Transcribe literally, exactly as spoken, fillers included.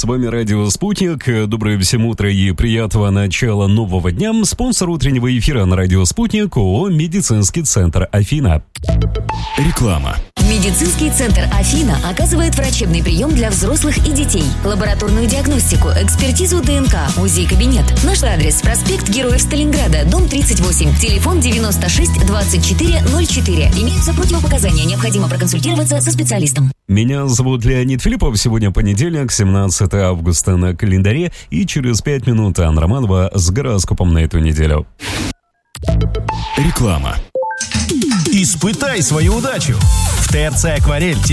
С вами Радио Спутник. Доброе всем утро и приятного начала нового дня. Спонсор утреннего эфира на Радио Спутник ООО «Медицинский центр Афина». Реклама. Медицинский центр Афина оказывает врачебный прием для взрослых и детей, лабораторную диагностику, экспертизу ДНК, УЗИ-кабинет. Наш адрес: проспект Героев Сталинграда, дом тридцать восемь, телефон девяносто шесть двадцать четыре ноль четыре. Имеются противопоказания, необходимо проконсультироваться со специалистом. Меня зовут Леонид Филиппов. Сегодня понедельник, семнадцатое августа на календаре, и через пять минут Анна Романова с гороскопом на эту неделю. Реклама. Испытай свою удачу. В ТРЦ «Акварель»